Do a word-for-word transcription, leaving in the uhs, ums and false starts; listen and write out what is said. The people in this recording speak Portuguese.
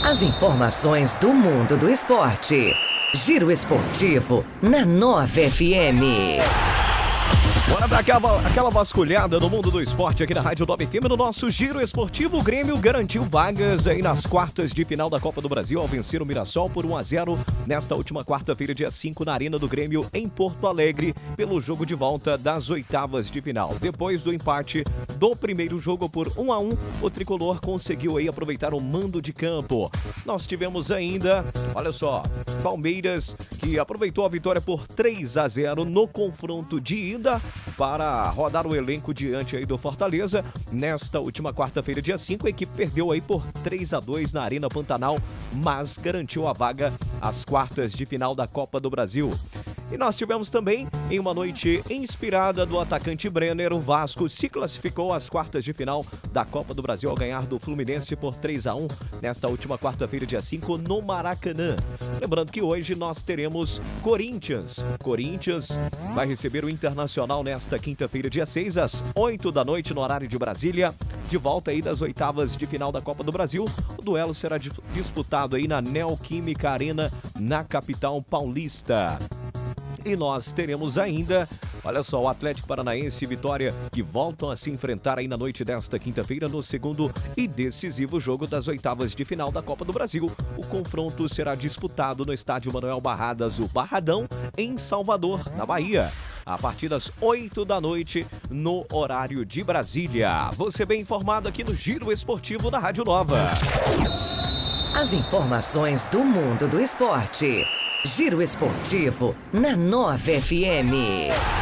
As informações do mundo do esporte. Giro Esportivo na Nova F M. Bora dar aquela, aquela vasculhada no mundo do esporte aqui na Rádio Nova F M. No nosso Giro Esportivo, o Grêmio garantiu vagas aí nas quartas de final da Copa do Brasil ao vencer o Mirassol por um a zero nesta última quarta-feira, dia cinco, na Arena do Grêmio, em Porto Alegre, pelo jogo de volta das oitavas de final. Depois do empate do primeiro jogo por um a um, o tricolor conseguiu aí aproveitar o mando de campo. Nós tivemos ainda, olha só, Palmeiras, que aproveitou a vitória por três a zero no confronto de ida para rodar o elenco diante aí do Fortaleza. Nesta última quarta-feira, dia cinco, a equipe perdeu aí por três a dois na Arena Pantanal, mas garantiu a vaga às quartas de final da Copa do Brasil. E nós tivemos também, em uma noite inspirada do atacante Brenner, o Vasco se classificou às quartas de final da Copa do Brasil ao ganhar do Fluminense por três a um nesta última quarta-feira, dia cinco, no Maracanã. Lembrando que hoje nós teremos Corinthians. Corinthians vai receber o Internacional nesta quinta-feira, dia seis, às oito da noite, no horário de Brasília. De volta aí das oitavas de final da Copa do Brasil. O duelo será disputado aí na Neoquímica Arena, na capital paulista. E nós teremos ainda, olha só, o Atlético Paranaense e Vitória, que voltam a se enfrentar aí na noite desta quinta-feira no segundo e decisivo jogo das oitavas de final da Copa do Brasil. O confronto será disputado no estádio Manuel Barradas, o Barradão, em Salvador, na Bahia, a partir das oito da noite, no horário de Brasília. Você bem informado aqui no Giro Esportivo da Rádio Nova. As informações do mundo do esporte. Giro Esportivo na Nova F M.